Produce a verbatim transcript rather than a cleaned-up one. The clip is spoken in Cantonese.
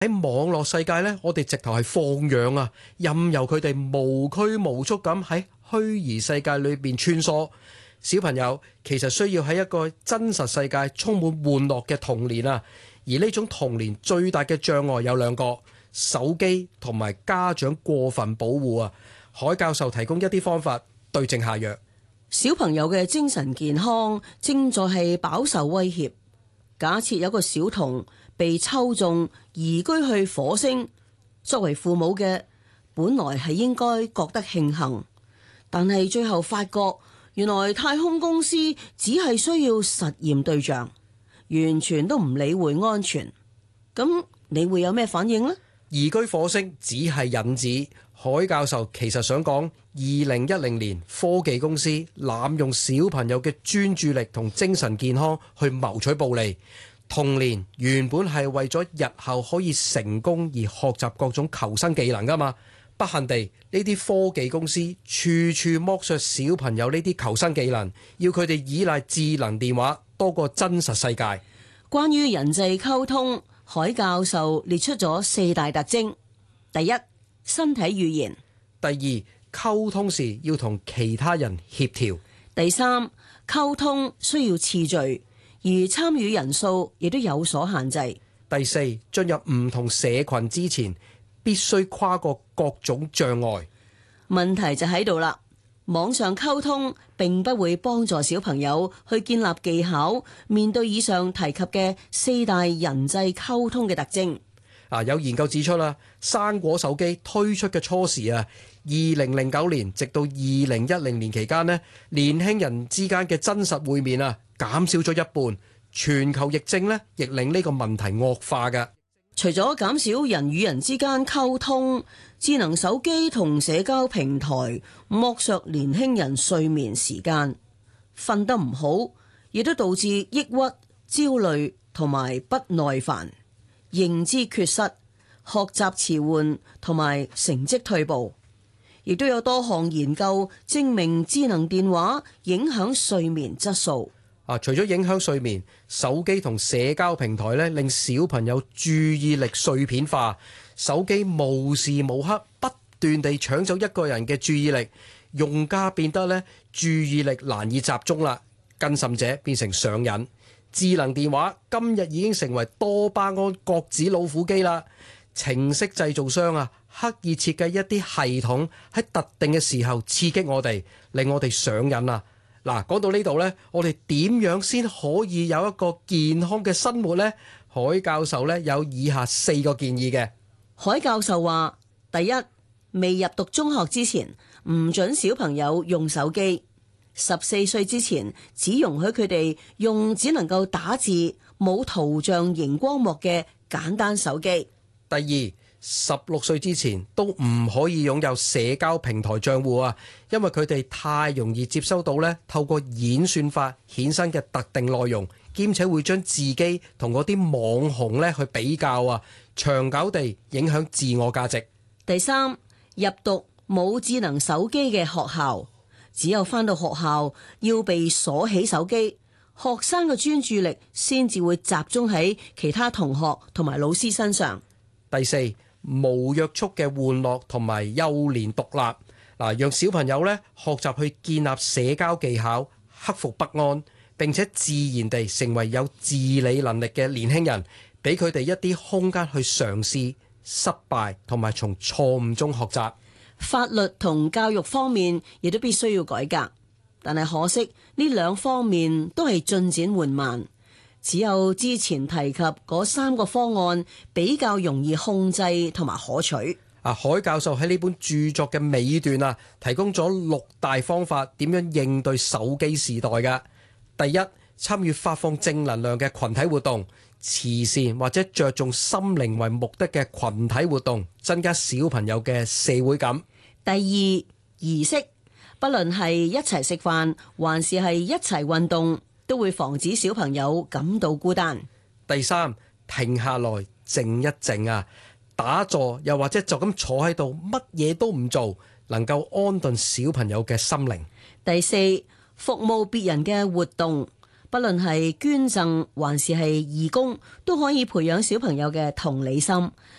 喺網絡世界呢，我哋直頭係放養啊，任由佢哋無拘無束咁喺虛擬世界裏邊穿梭。小朋友其實需要喺一個真實世界充滿玩樂嘅童年啊，而呢種童年最大嘅障礙有兩個：手機同埋家長過分保護啊。海教授提供一啲方法對症下藥。 小朋友嘅精神健康正在係飽受威脅。假設有個小童被抽中移居去火星，作為父母嘅本來係應該覺得慶幸，但係最後發覺原來太空公司只係需要實驗對象，完全都唔理會安全。咁你會有咩反應呢？ 移居火星只係引子。海教授其實想講，二零一零年科技公司濫用小朋友嘅專注力同精神健康去謀取暴利。童年原本係為咗日後可以成功而學習各種求生技能㗎嘛，不幸地呢啲科技公司處處剝削小朋友呢啲求生技能，要佢哋依賴智能電話多過真實世界。 關於人際溝通，海教授列出咗四大特徵：第一，身體語言； 第二，溝通時要同其他人協調； 第三，溝通需要次序，而參與人數亦都有所限制； 第四，進入唔同社群之前必須跨過各種障礙。 問題就喺度啦，網上溝通並不會幫助小朋友去建立技巧，面對以上提及嘅四大人際溝通嘅特徵。 啊！有研究指出啦，生果手機推出嘅初時啊，二零零九年直到二零一零年期間呢，年輕人之間嘅真實會面啊減少咗一半。全球疫症呢，亦令呢個問題惡化嘅。 除咗減少人與人之間溝通，智能手機同社交平台剝削年輕人睡眠時間，瞓得唔好，亦都導致抑鬱、焦慮同埋不耐煩。認知缺失、學習遲緩同埋成績退步，亦都有多項研究證明智能電話影響睡眠質素。 啊，除咗影響睡眠，手機同社交平台咧令小朋友注意力碎片化，手機無時無刻不斷地搶走一個人嘅注意力，用家變得咧注意力難以集中啦，更甚者變成上癮。智能電話今日已經成為多巴胺角子老虎機啦。程式製造商啊，刻意設計一啲系統喺特定嘅時候刺激我哋，令我哋上癮啊。嗱，講到呢度呢，我哋點樣先可以有一個健康嘅生活呢？海教授呢有以下四個建議嘅。 海教授話：第一，未入讀中學之前，唔准小朋友用手機。十四歲之前，只容許佢哋用只能夠打字、冇圖像熒光幕嘅簡單手機。 第二，十六歲之前都唔可以擁有社交平台賬戶啊，因為佢哋太容易接收到咧透過演算法衍生嘅特定內容，兼且會將自己同嗰啲網紅咧去比較啊，長久地影響自我價值。 第三，入讀冇智能手機嘅學校。只有返到學校要被鎖起手機，學生嘅專注力先至會集中喺其他同學同埋老師身上。 第四，無約束嘅玩樂同埋幼年獨立，嗱，讓小朋友咧學習去建立社交技巧，克服不安，並且自然地成為有自理能力嘅年輕人，俾佢哋一啲空間去嘗試、失敗同埋從錯誤中學習。 法律同教育方面亦都必須要改革，但係可惜呢兩方面都係進展緩慢，只有之前提及嗰三個方案比較容易控制同埋可取。 啊，海教授喺呢本著作嘅尾段啊，提供咗六大方法點樣應對手機時代嘅。第一，參與發放正能量嘅群體活動，慈善或者着重心靈為目的嘅群體活動，增加小朋友嘅社會感。 第二，儀式，不論係一齊食飯還是係一齊運動，都會防止小朋友感到孤單。 第三，停下來靜一靜啊，打坐又或者就咁坐喺度，乜嘢都唔做，能夠安頓小朋友嘅心靈。 第四，服務別人嘅活動， 不論係捐贈還是係義工，都可以培養小朋友嘅同理心。